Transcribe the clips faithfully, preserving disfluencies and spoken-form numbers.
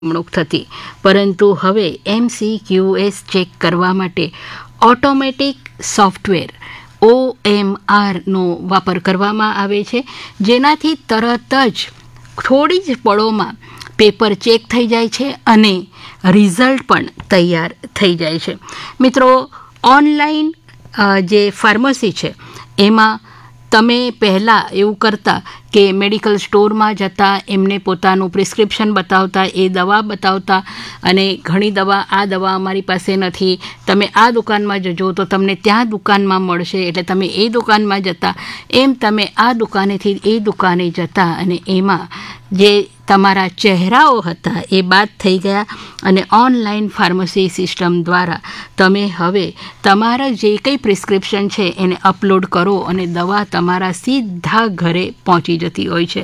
નિમણૂક થતી, પરંતુ હવે એમસીક્યુએસ ચેક કરવા માટે ઓટોમેટિક સોફ્ટવેર ઓ એમ આરનો વાપર કરવામાં આવે છે, જેનાથી તરત જ થોડી જ પળોમાં પેપર ચેક થઈ જાય છે અને રિઝલ્ટ પણ તૈયાર થઈ જાય છે. મિત્રો, ઓનલાઈન જે ફાર્મસી છે એમાં તમે પહેલાં એવું કરતા કે મેડિકલ સ્ટોરમાં જતા, એમને પોતાનું પ્રિસ્ક્રિપ્શન બતાવતા, એ દવા બતાવતા અને ઘણી દવા આ દવા અમારી પાસે નથી, તમે આ દુકાનમાં જજો તો તમને ત્યાં દુકાનમાં મળશે, એટલે તમે એ દુકાનમાં જતા. એમ તમે આ દુકાનેથી એ દુકાને જતા અને એમાં જે તમારા ચહેરાઓ હતા એ બાદ થઈ ગયા અને ઓનલાઈન ફાર્મસી સિસ્ટમ દ્વારા તમે હવે તમારા જે કંઈ પ્રિસ્ક્રિપ્શન છે એને અપલોડ કરો અને દવા તમારા સીધા ઘરે પહોંચી જતી હોય છે.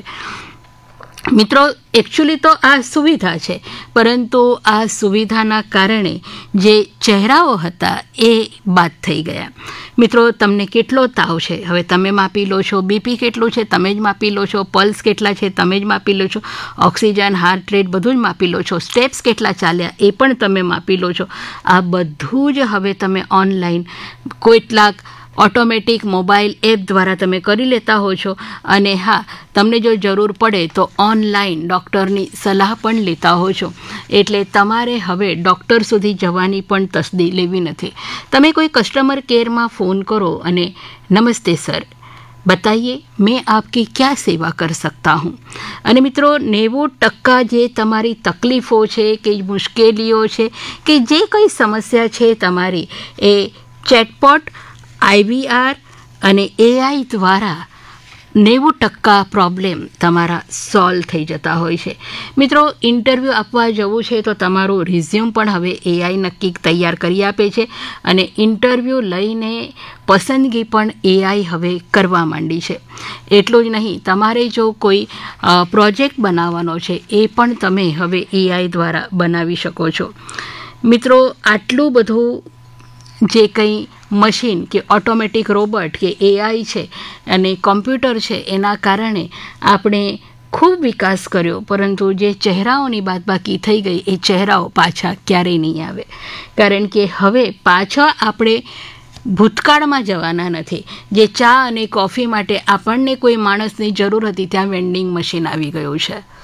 મિત્રો, એકચ્યુઅલી તો આ સુવિધા છે, પરંતુ આ સુવિધાના કારણે જે ચહેરાઓ હતા એ બાદ થઈ ગયા. મિત્રો, તમને કેટલો તાવ છે હવે તમે માપી લો છો, બીપી કેટલું છે તમે જ માપી લો છો, પલ્સ કેટલા છે તમે જ માપી લો છો, ઓક્સિજન, હાર્ટ રેટ બધું જ માપી લો છો, સ્ટેપ્સ કેટલા ચાલ્યા એ પણ તમે માપી લો છો. આ બધું જ હવે તમે ઓનલાઈન કેટલાક ઓટોમેટિક મોબાઈલ એપ દ્વારા તમે કરી લેતા હો છો. અને હા, તમને જો જરૂર પડે તો ઓનલાઈન ડૉક્ટરની સલાહ પણ લેતા હો છો, એટલે તમારે હવે ડૉક્ટર સુધી જવાની પણ તસદી લેવી નથી. તમે કોઈ કસ્ટમર કેરમાં ફોન કરો અને નમસ્તે સર, बताइए मैं आपकी क्या सेवा कर सकता हूँ. અને મિત્રો, નેવું ટકા જે તમારી તકલીફો છે કે મુશ્કેલીઓ છે કે જે કંઈ સમસ્યા છે તમારી, એ ચેટબોટ, આઈવીઆર અને એઆઈ દ્વારા નેવું ટકા પ્રોબ્લેમ તમારા સોલ્વ થઈ જતા હોય છે. મિત્રો, ઇન્ટરવ્યૂ આપવા જવું છે તો તમારું રિઝ્યુમ પણ હવે એઆઈ નક્કી તૈયાર કરી આપે છે અને ઇન્ટરવ્યૂ લઈને પસંદગી પણ એઆઈ હવે કરવા માંડી છે. એટલું જ નહીં, તમારે જો કોઈ પ્રોજેક્ટ બનાવવાનો છે એ પણ તમે હવે એઆઈ દ્વારા બનાવી શકો છો. મિત્રો, આટલું બધું જે કંઈ મશીન કે ઓટોમેટિક રોબોટ કે એઆઈ છે અને કોમ્પ્યુટર છે એના કારણે આપણે ખૂબ વિકાસ કર્યો, પરંતુ જે ચહેરાઓની બાદબાકી થઈ ગઈ એ ચહેરાઓ પાછા ક્યારેય નહીં આવે. કારણ કે હવે પાછા આપણે ભૂતકાળમાં જવાના નથી. જે ચા અને કોફી માટે આપણને કોઈ માણસની જરૂર હતી ત્યાં વેન્ડિંગ મશીન આવી ગયું છે.